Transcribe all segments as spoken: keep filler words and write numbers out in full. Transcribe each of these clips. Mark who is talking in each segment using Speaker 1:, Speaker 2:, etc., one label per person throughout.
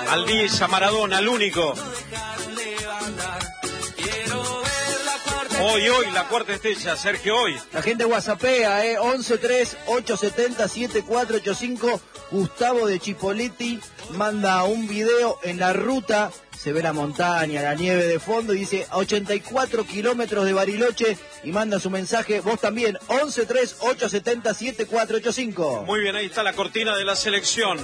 Speaker 1: Al diez, a Maradona, al único. Hoy, hoy, la cuarta estrella, Sergio, hoy.
Speaker 2: La gente whatsappea, eh, once tres ocho siete cero siete cuatro ocho cinco. Gustavo de Chipoleti manda un video en la ruta, se ve la montaña, la nieve de fondo, y dice ochenta y cuatro kilómetros de Bariloche, y manda su mensaje, vos también, once tres ocho siete cero siete cuatro ocho cinco.
Speaker 1: Muy bien, ahí está la cortina de la selección.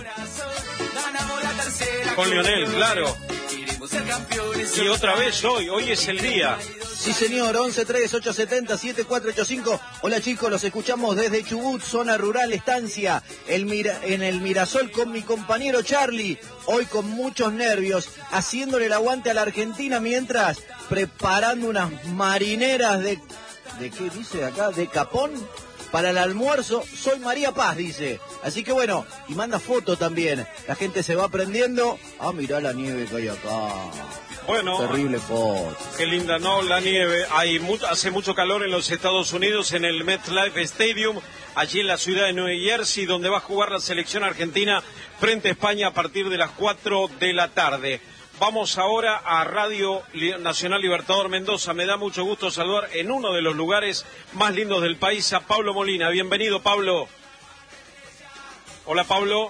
Speaker 1: Con Lionel, claro. Y otra vez hoy, hoy es el día.
Speaker 2: Sí, señor, once tres ocho siete cero siete cuatro ocho cinco. Hola, chicos, los escuchamos desde Chubut, zona rural, estancia, el Mira, en el Mirasol con mi compañero Charlie. Hoy con muchos nervios, haciéndole el aguante a la Argentina mientras preparando unas marineras de... ¿De qué dice acá? ¿De capón? Para el almuerzo. Soy María Paz, dice. Así que bueno, y manda foto también. La gente se va prendiendo. Ah, mirá la nieve que hay acá.
Speaker 1: Bueno,
Speaker 2: terrible foto.
Speaker 1: Qué linda, ¿no? La nieve. Hay mu hace mucho calor en los Estados Unidos, en el MetLife Stadium, allí en la ciudad de New Jersey, donde va a jugar la selección argentina frente a España a partir de las cuatro de la tarde. Vamos ahora a Radio Nacional Libertador Mendoza. Me da mucho gusto saludar en uno de los lugares más lindos del país a Pablo Molina. Bienvenido, Pablo. Hola, Pablo.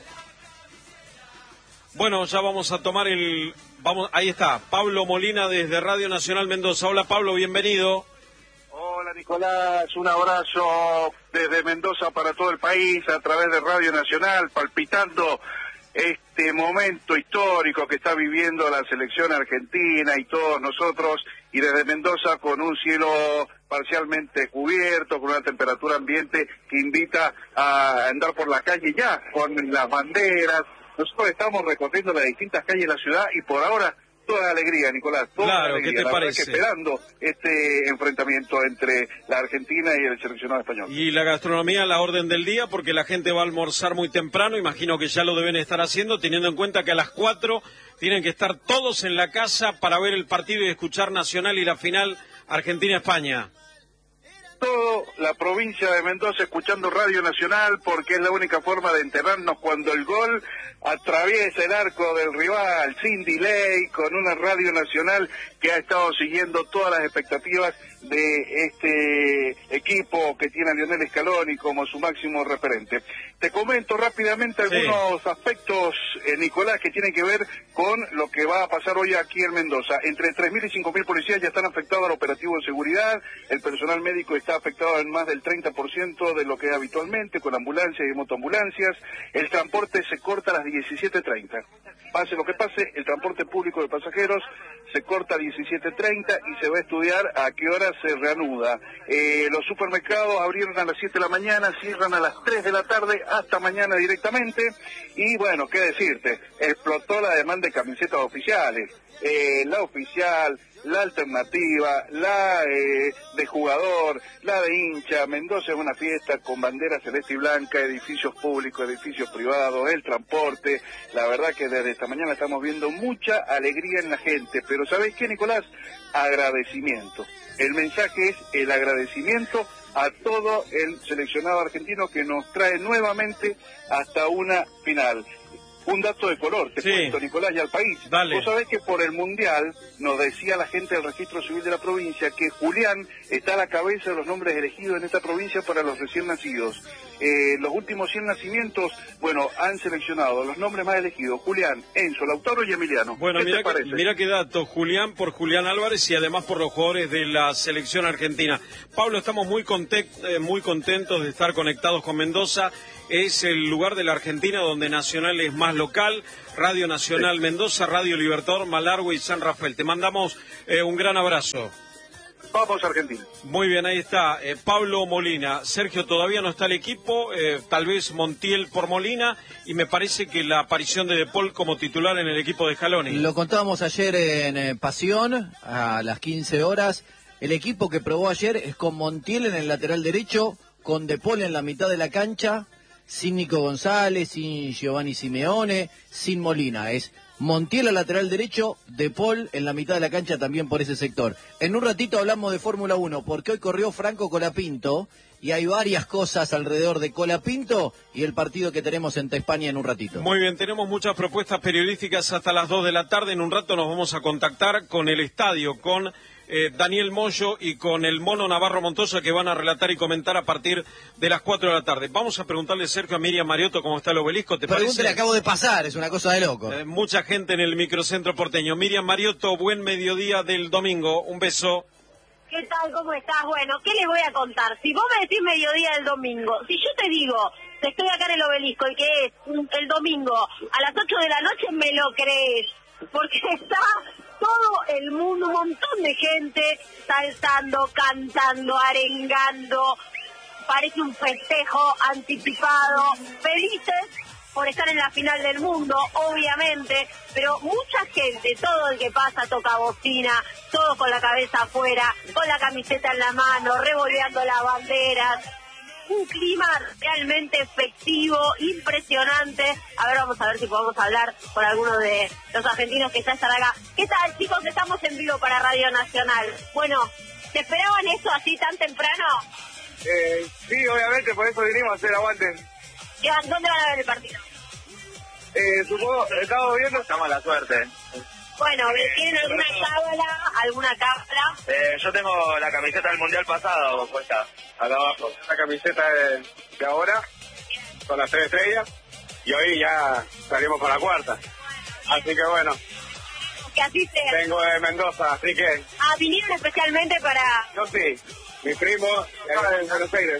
Speaker 1: Bueno, ya vamos a tomar el... Vamos, ahí está, Pablo Molina desde Radio Nacional Mendoza. Hola, Pablo, bienvenido.
Speaker 3: Hola, Nicolás, un abrazo desde Mendoza para todo el país a través de Radio Nacional, palpitando este momento histórico que está viviendo la selección argentina y todos nosotros, y desde Mendoza con un cielo parcialmente cubierto, con una temperatura ambiente que invita a andar por la calle ya, con las banderas. Nosotros estamos recorriendo las distintas calles de la ciudad y por ahora toda alegría, Nicolás, toda
Speaker 1: claro,
Speaker 3: alegría.
Speaker 1: ¿qué te
Speaker 3: la
Speaker 1: parece?
Speaker 3: Que esperando este enfrentamiento entre la Argentina y el seleccionado español.
Speaker 1: Y la gastronomía a la orden del día, porque la gente va a almorzar muy temprano, imagino que ya lo deben estar haciendo, teniendo en cuenta que a las cuatro tienen que estar todos en la casa para ver el partido y escuchar Nacional y la final Argentina-España.
Speaker 3: Todo la provincia de Mendoza escuchando Radio Nacional, porque es la única forma de enterarnos cuando el gol atraviesa el arco del rival sin delay, con una Radio Nacional que ha estado siguiendo todas las expectativas de este equipo que tiene a Lionel Scaloni como su máximo referente. Te comento rápidamente algunos sí. aspectos, eh, Nicolás, que tienen que ver con lo que va a pasar hoy aquí en Mendoza. Entre tres mil y cinco mil policías ya están afectados al operativo de seguridad, el personal médico está afectado en más del treinta por ciento de lo que es habitualmente, con ambulancias y motoambulancias. El transporte se corta a las diecisiete treinta. Pase lo que pase, el transporte público de pasajeros se corta a diecisiete treinta y se va a estudiar a qué hora se reanuda. Eh, los supermercados abrieron a las siete de la mañana, cierran a las tres de la tarde, hasta mañana directamente. Y bueno, qué decirte, explotó la demanda de camisetas oficiales. Eh, la oficial, la alternativa, la eh, de jugador, la de hincha. Mendoza es una fiesta con bandera celeste y blanca, edificios públicos, edificios privados, el transporte. La verdad que desde esta mañana estamos viendo mucha alegría en la gente. Pero ¿sabés qué, Nicolás? Agradecimiento. El mensaje es el agradecimiento a todo el seleccionado argentino que nos trae nuevamente hasta una final. Un dato de color, te sí. cuento, Nicolás, y al país.
Speaker 1: Dale.
Speaker 3: Vos sabés que por el Mundial nos decía la gente del Registro Civil de la provincia que Julián está a la cabeza de los nombres elegidos en esta provincia para los recién nacidos. Eh, los últimos cien nacimientos, bueno, han seleccionado los nombres más elegidos: Julián, Enzo, Lautaro y Emiliano.
Speaker 1: Bueno,
Speaker 3: ¿Qué
Speaker 1: mira,
Speaker 3: te parece?
Speaker 1: Que, mira qué dato, Julián por Julián Álvarez y además por los jugadores de la selección argentina. Pablo, estamos muy, content, eh, muy contentos de estar conectados con Mendoza. Es el lugar de la Argentina donde Nacional es más local. Radio Nacional Mendoza, Radio Libertador, Malargüe y San Rafael. Te mandamos eh, un gran abrazo.
Speaker 3: Vamos, Argentina.
Speaker 1: Muy bien, ahí está eh, Pablo Molina. Sergio, todavía no está el equipo, eh, tal vez Montiel por Molina, y me parece que la aparición de De Paul como titular en el equipo de Scaloni.
Speaker 2: Lo contábamos ayer en eh, Pasión, a las quince horas. El equipo que probó ayer es con Montiel en el lateral derecho, con De Paul en la mitad de la cancha, sin Nico González, sin Giovanni Simeone, sin Molina. Es Montiel al lateral derecho, De Paul en la mitad de la cancha también por ese sector. En un ratito hablamos de Fórmula uno, porque hoy corrió Franco Colapinto y hay varias cosas alrededor de Colapinto y el partido que tenemos en España en un ratito.
Speaker 1: Muy bien, tenemos muchas propuestas periodísticas hasta las dos de la tarde. En un rato nos vamos a contactar con el estadio, con eh, Daniel Moyo y con el Mono Navarro Montoya, que van a relatar y comentar a partir de las cuatro de la tarde. Vamos a preguntarle, Sergio, a Miriam Mariotto cómo está el obelisco. ¿Te
Speaker 2: Pregúntale,
Speaker 1: parece?
Speaker 2: acabo de pasar, es una cosa de loco.
Speaker 1: Eh, mucha gente en el microcentro porteño. Miriam Mariotto, buen mediodía del domingo. Un beso.
Speaker 4: ¿Qué tal? ¿Cómo estás? Bueno, ¿qué les voy a contar? Si vos me decís mediodía del domingo, si yo te digo, te estoy acá en el obelisco y que es el domingo a las ocho de la noche, me lo crees. Porque está todo el mundo, un montón de gente saltando, cantando, arengando. Parece un festejo anticipado. Felices por estar en la final del mundo, obviamente, pero mucha gente, todo el que pasa toca bocina, todos con la cabeza afuera, con la camiseta en la mano, revoleando las banderas. Un clima realmente festivo, impresionante. A ver, vamos a ver si podemos hablar con algunos de los argentinos que ya están acá. ¿Qué tal, chicos? Estamos en vivo para Radio Nacional. Bueno, ¿te esperaban eso así tan temprano?
Speaker 3: Eh, sí, obviamente, por eso vinimos a hacer aguante.
Speaker 4: ¿Dónde van a ver el partido?
Speaker 3: Eh, supongo, estamos viendo, estamos a la suerte.
Speaker 4: Bueno, ¿tienen alguna cábala, alguna cábala?
Speaker 3: Eh, yo tengo la camiseta del Mundial pasado puesta, acá abajo. La camiseta de, de ahora, con las tres estrellas, y hoy ya salimos con la cuarta. Así que bueno,
Speaker 4: Que así sea.
Speaker 3: vengo de Mendoza, así que...
Speaker 4: Ah, vinieron especialmente para...
Speaker 3: Yo sí, mi primo, acá en Buenos Aires.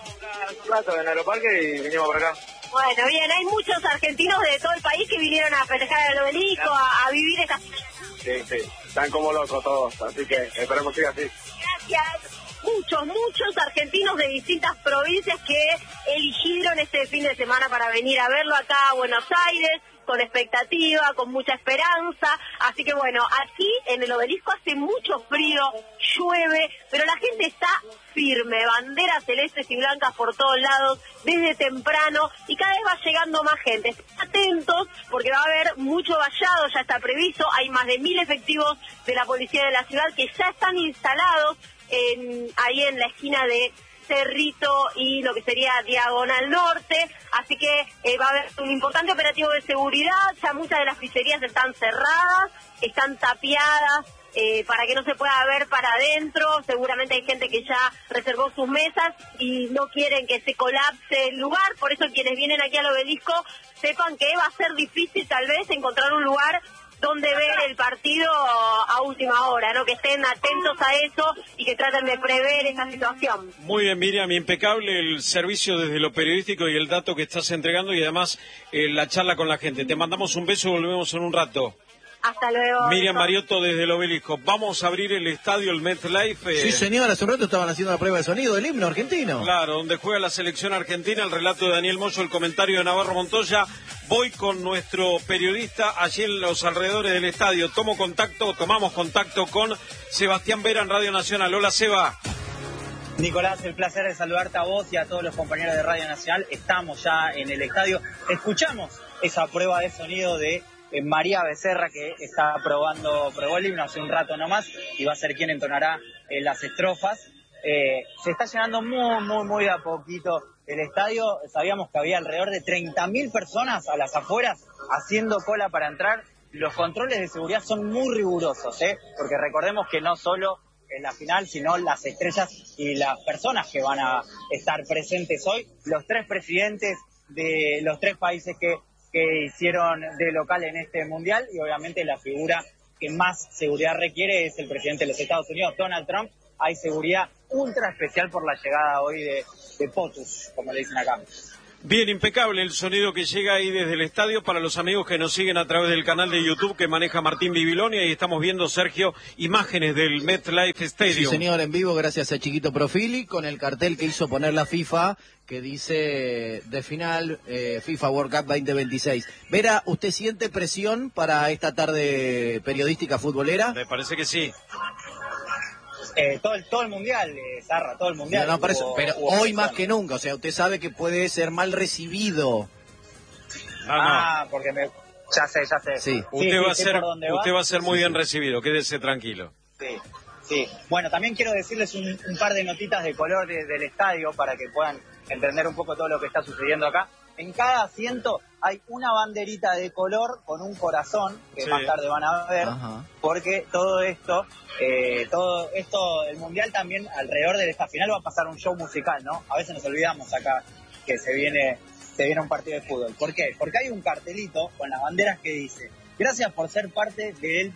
Speaker 3: Un rato en el aeroparque y vinimos por acá.
Speaker 4: Bueno, bien, hay muchos argentinos de todo el país que vinieron a festejar el obelisco, a, a vivir esta...
Speaker 3: Sí, sí, están como locos todos, así que esperemos que siga así.
Speaker 4: Gracias. Muchos, muchos argentinos de distintas provincias que eligieron este fin de semana para venir a verlo acá a Buenos Aires, con expectativa, con mucha esperanza. Así que bueno, aquí en el obelisco hace mucho frío, llueve, pero la gente está firme, banderas celestes y blancas por todos lados, desde temprano, y cada vez va llegando más gente. Estén atentos, porque va a haber mucho vallado, ya está previsto, hay más de mil efectivos de la policía de la ciudad que ya están instalados en, ahí en la esquina de Cerrito y lo que sería Diagonal Norte, así que eh, va a haber un importante operativo de seguridad. Ya muchas de las pizzerías están cerradas, están tapiadas eh, para que no se pueda ver para adentro. Seguramente hay gente que ya reservó sus mesas y no quieren que se colapse el lugar, por eso quienes vienen aquí al obelisco sepan que va a ser difícil tal vez encontrar un lugar donde ver el partido a última hora, ¿no? Que estén atentos a eso y que traten de prever esa situación.
Speaker 1: Muy bien, Miriam, impecable el servicio desde lo periodístico y el dato que estás entregando y además eh, la charla con la gente. Te mandamos un beso y volvemos en un rato.
Speaker 4: Hasta luego.
Speaker 1: Miriam Mariotto desde el obelisco. Vamos a abrir el estadio, el MetLife. Eh...
Speaker 2: Sí, señor, hace un rato estaban haciendo la prueba de sonido del himno argentino.
Speaker 1: Claro, donde juega la selección argentina, el relato de Daniel Moyo, el comentario de Navarro Montoya. Voy con nuestro periodista allí en los alrededores del estadio. Tomo contacto, tomamos contacto con Sebastián Vera en Radio Nacional. Hola, Seba.
Speaker 5: Nicolás, el placer de saludarte a vos y a todos los compañeros de Radio Nacional. Estamos ya en el estadio. Escuchamos esa prueba de sonido de María Becerra, que está probando, probó el himno hace un rato nomás y va a ser quien entonará eh, las estrofas. Eh, se está llenando muy, muy, muy de a poquito el estadio. Sabíamos que había alrededor de treinta mil personas a las afueras haciendo cola para entrar. Los controles de seguridad son muy rigurosos, ¿eh? Porque recordemos que no solo en la final, sino las estrellas y las personas que van a estar presentes hoy, los tres presidentes de los tres países que que hicieron de local en este mundial, y obviamente la figura que más seguridad requiere es el presidente de los Estados Unidos, Donald Trump. Hay seguridad ultra especial por la llegada hoy de, de POTUS, como le dicen acá.
Speaker 1: Bien, impecable el sonido que llega ahí desde el estadio para los amigos que nos siguen a través del canal de YouTube que maneja Martín Bibilonia, y estamos viendo, Sergio, imágenes del MetLife Stadium.
Speaker 2: Sí, señor, en vivo gracias a Chiquito Profili, con el cartel que hizo poner la FIFA, que dice de final eh, FIFA World Cup veinte veintiséis. Vera, ¿usted siente presión para esta tarde periodística futbolera?
Speaker 1: Me parece que sí.
Speaker 5: Eh, todo, el, todo el mundial, eh, Zarra, todo el mundial.
Speaker 2: No, no, pero,
Speaker 5: hubo,
Speaker 2: pero
Speaker 5: hubo
Speaker 2: hoy
Speaker 5: presión.
Speaker 2: más que nunca, o sea, usted sabe que puede ser mal recibido.
Speaker 1: No,
Speaker 5: ah, no. porque me, Ya sé, ya sé.
Speaker 2: Sí.
Speaker 1: Usted,
Speaker 5: sí,
Speaker 1: va, a
Speaker 5: sí,
Speaker 1: ser,
Speaker 5: va.
Speaker 1: usted va a ser muy
Speaker 2: sí,
Speaker 1: bien
Speaker 2: sí.
Speaker 1: recibido, quédese tranquilo.
Speaker 5: Sí, sí. Bueno, también quiero decirles un, un par de notitas de color de, del estadio para que puedan entender un poco todo lo que está sucediendo acá. En cada asiento hay una banderita de color con un corazón, que
Speaker 1: sí.
Speaker 5: más tarde van a ver, Ajá. porque todo esto, eh, todo esto, el Mundial también, alrededor de esta final va a pasar un show musical, ¿no? A veces nos olvidamos acá que se viene, se viene un partido de fútbol. ¿Por qué? Porque hay un cartelito con las banderas que dice: gracias por ser parte del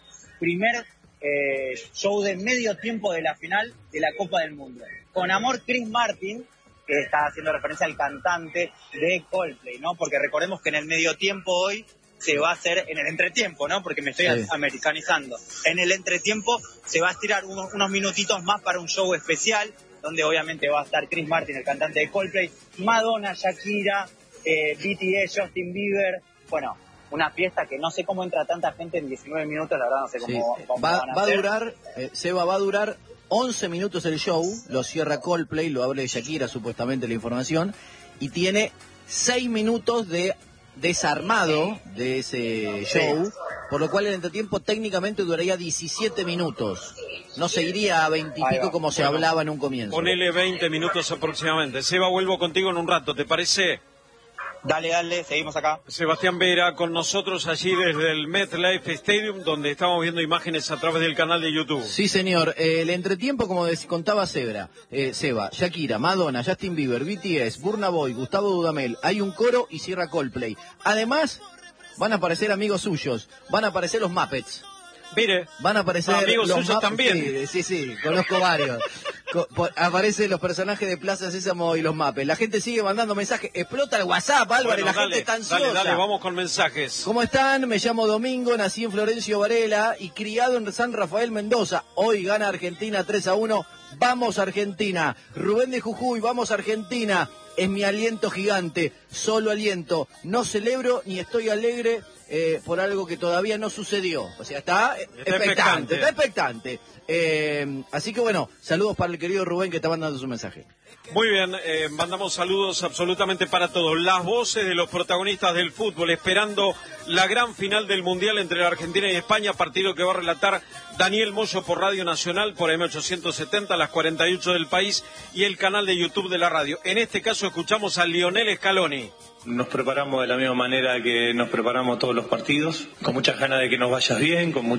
Speaker 5: primer eh, show de medio tiempo de la final de la Copa del Mundo. Con amor, Chris Martin, que está haciendo referencia al cantante de Coldplay, ¿no? Porque recordemos que en el medio tiempo hoy se va a hacer en el entretiempo, ¿no? Porque me estoy sí. americanizando. En el entretiempo se va a estirar unos, unos minutitos más para un show especial, donde obviamente va a estar Chris Martin, el cantante de Coldplay, Madonna, Shakira, eh, B T S, Justin Bieber, bueno, una fiesta que no sé cómo entra tanta gente en diecinueve minutos, la verdad no sé cómo, sí. cómo
Speaker 2: va,
Speaker 5: van a
Speaker 2: va
Speaker 5: hacer.
Speaker 2: a durar, eh, Seba, va a durar once minutos el show, lo cierra Coldplay, lo habla de Shakira supuestamente la información, y tiene seis minutos de desarmado de ese show, sí. por lo cual el entretiempo técnicamente duraría diecisiete minutos. No seguiría a veinte y pico como se bueno, hablaba en un comienzo.
Speaker 1: Ponele veinte minutos aproximadamente. Seba, vuelvo contigo en un rato, ¿te parece?
Speaker 5: Dale, dale, seguimos acá.
Speaker 1: Sebastián Vera con nosotros allí desde el MetLife Stadium, donde estamos viendo imágenes a través del canal de YouTube.
Speaker 2: Sí, señor. Eh, el entretiempo, como contaba Sebra, eh, Seba, Shakira, Madonna, Justin Bieber, B T S, Burna Boy, Gustavo Dudamel, hay un coro y cierra Coldplay. Además, van a aparecer amigos suyos, van a aparecer los Muppets.
Speaker 1: Mire,
Speaker 2: van a aparecer
Speaker 1: amigos
Speaker 2: los
Speaker 1: suyos
Speaker 2: Muppets,
Speaker 1: también.
Speaker 2: Sí, sí, sí, conozco varios. Co aparecen los personajes de Plaza Sésamo y los Muppets. La gente sigue mandando mensajes. Explota el WhatsApp, Álvarez, bueno, la dale, gente está ansiosa.
Speaker 1: Dale, dale, vamos con mensajes.
Speaker 2: ¿Cómo están? Me llamo Domingo, nací en Florencio Varela y criado en San Rafael, Mendoza. Hoy gana Argentina tres a uno. Vamos Argentina. Rubén de Jujuy, vamos Argentina. Es mi aliento gigante, solo aliento. No celebro ni estoy alegre eh, por algo que todavía no sucedió. O sea, está, está expectante, expectante, está expectante. Eh, así que bueno, saludos para el querido Rubén que está mandando su mensaje.
Speaker 1: Muy bien, eh, mandamos saludos absolutamente para todos. Las voces de los protagonistas del fútbol, esperando la gran final del Mundial entre la Argentina y España, partido que va a relatar Daniel Moyo por Radio Nacional, por M ochocientos setenta, las cuarenta y ocho del país, y el canal de YouTube de la radio. En este caso escuchamos a Lionel Scaloni.
Speaker 6: Nos preparamos de la misma manera que nos preparamos todos los partidos, con muchas ganas de que nos vaya bien, con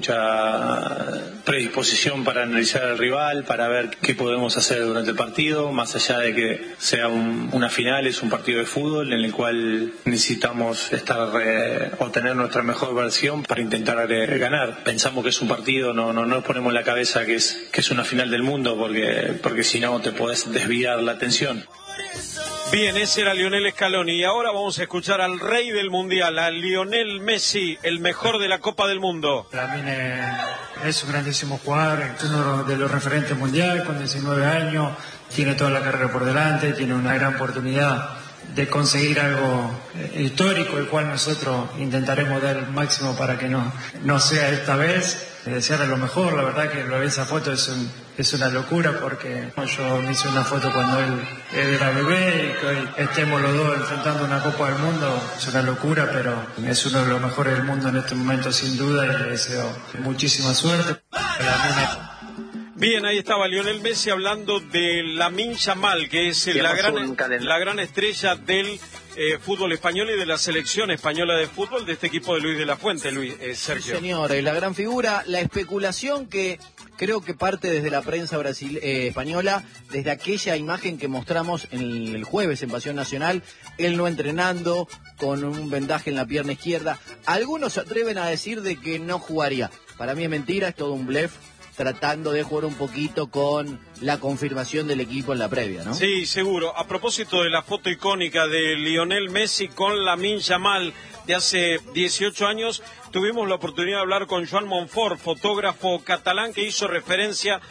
Speaker 6: mucha predisposición para analizar al rival, para ver qué podemos hacer durante el partido, más allá de que sea un, una final, es un partido de fútbol en el cual necesitamos estar eh, o tener nuestra mejor versión para intentar eh, ganar. Pensamos que es un partido, no, no, no nos ponemos en la cabeza que es, que es una final del mundo, porque, porque si no te podés desviar la atención.
Speaker 1: Bien, ese era Lionel Scaloni y ahora vamos a escuchar al rey del mundial, a Lionel Messi, el mejor de la Copa del Mundo.
Speaker 7: Para mí es un grandísimo jugador, es uno de los referentes mundiales con diecinueve años, tiene toda la carrera por delante, tiene una gran oportunidad de conseguir algo histórico, el cual nosotros intentaremos dar el máximo para que no, no sea esta vez. Desearle lo mejor, la verdad que lo de esa foto es, un, es una locura porque yo me hice una foto cuando él, él era bebé y que hoy estemos los dos enfrentando una Copa del Mundo, es una locura, pero es uno de los mejores del mundo en este momento sin duda y le deseo muchísima suerte.
Speaker 1: Bien, ahí estaba Lionel Messi hablando de Lamine Yamal, que es la gran, la gran estrella del eh, fútbol español y de la selección española de fútbol de este equipo de Luis de la Fuente, Luis, eh, Sergio.
Speaker 2: Sí, señor, la gran figura, la especulación que creo que parte desde la prensa brasil, eh, española, desde aquella imagen que mostramos en el, el jueves en Pasión Nacional, él no entrenando, con un vendaje en la pierna izquierda. Algunos se atreven a decir de que no jugaría. Para mí es mentira, es todo un blef, tratando de jugar un poquito con la confirmación del equipo en la previa, ¿no?
Speaker 1: Sí, seguro. A propósito de la foto icónica de Lionel Messi con Lamine Yamal de hace dieciocho años, tuvimos la oportunidad de hablar con Joan Monfort, fotógrafo catalán que hizo referencia